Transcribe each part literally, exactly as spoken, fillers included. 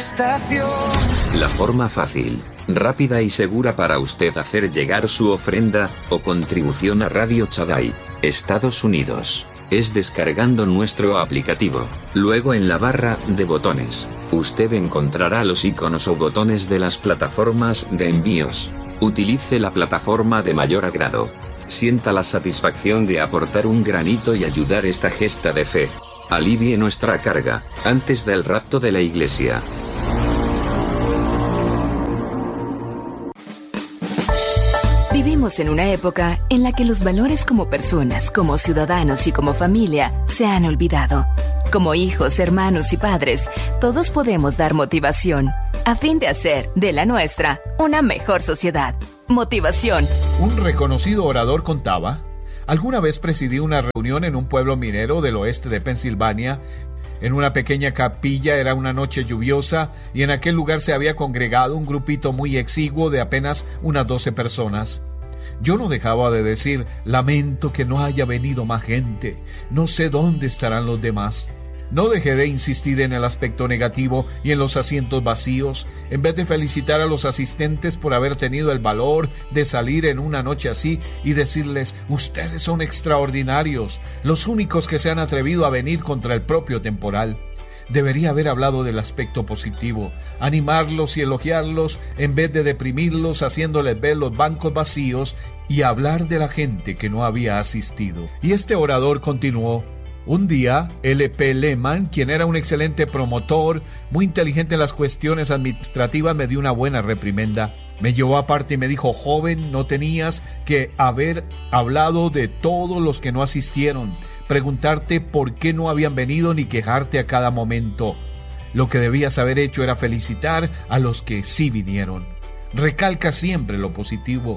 estación. La forma fácil, rápida y segura para usted hacer llegar su ofrenda o contribución a Radio Chaday, Estados Unidos, es descargando nuestro aplicativo. Luego en la barra de botones, usted encontrará los iconos o botones de las plataformas de envíos. Utilice la plataforma de mayor agrado. Sienta la satisfacción de aportar un granito y ayudar esta gesta de fe. Alivie nuestra carga, antes del rapto de la iglesia. Vivimos en una época en la que los valores como personas, como ciudadanos y como familia se han olvidado. Como hijos, hermanos y padres, todos podemos dar motivación a fin de hacer de la nuestra una mejor sociedad. Motivación. Un reconocido orador contaba: alguna vez presidí una reunión en un pueblo minero del oeste de Pensilvania. En una pequeña capilla, era una noche lluviosa y en aquel lugar se había congregado un grupito muy exiguo de apenas unas doce personas. Yo no dejaba de decir: lamento que no haya venido más gente, no sé dónde estarán los demás. No dejé de insistir en el aspecto negativo y en los asientos vacíos, en vez de felicitar a los asistentes por haber tenido el valor de salir en una noche así y decirles: ustedes son extraordinarios, los únicos que se han atrevido a venir contra el propio temporal. Debería haber hablado del aspecto positivo, animarlos y elogiarlos en vez de deprimirlos haciéndoles ver los bancos vacíos y hablar de la gente que no había asistido. Y este orador continuó: un día, L P Lehman, quien era un excelente promotor, muy inteligente en las cuestiones administrativas, me dio una buena reprimenda. Me llevó aparte y me dijo: joven, no tenías que haber hablado de todos los que no asistieron, preguntarte por qué no habían venido ni quejarte a cada momento. Lo que debías haber hecho era felicitar a los que sí vinieron. Recalca siempre lo positivo.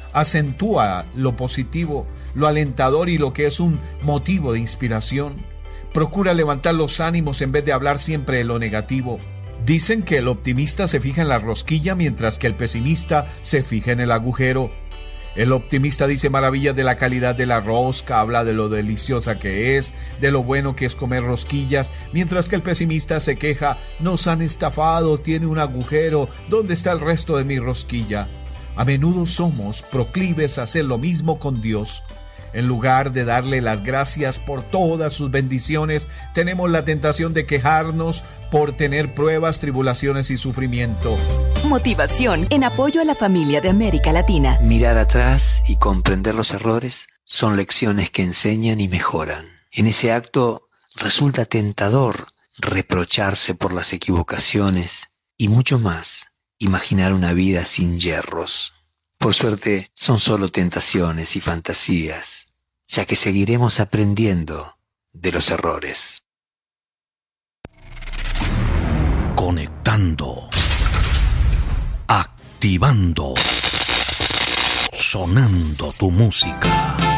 Acentúa lo positivo, lo alentador y lo que es un motivo de inspiración. Procura levantar los ánimos en vez de hablar siempre de lo negativo. Dicen que el optimista se fija en la rosquilla mientras que el pesimista se fija en el agujero. El optimista dice maravillas de la calidad de la rosca, habla de lo deliciosa que es, de lo bueno que es comer rosquillas, mientras que el pesimista se queja: nos han estafado, tiene un agujero, ¿dónde está el resto de mi rosquilla? A menudo somos proclives a hacer lo mismo con Dios. En lugar de darle las gracias por todas sus bendiciones, tenemos la tentación de quejarnos por tener pruebas, tribulaciones y sufrimiento. Motivación en apoyo a la familia de América Latina. Mirar atrás y comprender los errores son lecciones que enseñan y mejoran. En ese acto resulta tentador reprocharse por las equivocaciones y mucho más, imaginar una vida sin yerros. Por suerte, son solo tentaciones y fantasías, ya que seguiremos aprendiendo de los errores. Conectando. Activando. Sonando tu música.